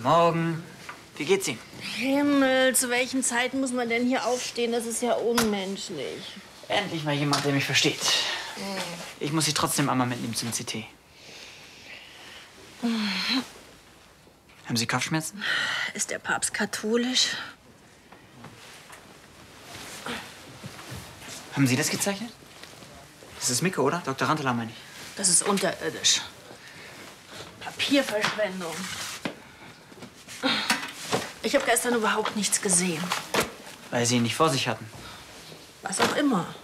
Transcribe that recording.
Morgen. Wie geht's Ihnen? Himmel, zu welchen Zeiten muss man denn hier aufstehen? Das ist ja unmenschlich. Endlich mal jemand, der mich versteht. Ich muss Sie trotzdem einmal mitnehmen zum CT. Haben Sie Kopfschmerzen? Ist der Papst katholisch? Haben Sie das gezeichnet? Das ist Micke, oder? Dr. Ranteler, meine ich. Das ist unterirdisch. Papierverschwendung. Ich habe gestern überhaupt nichts gesehen. Weil Sie ihn nicht vor sich hatten. Was auch immer.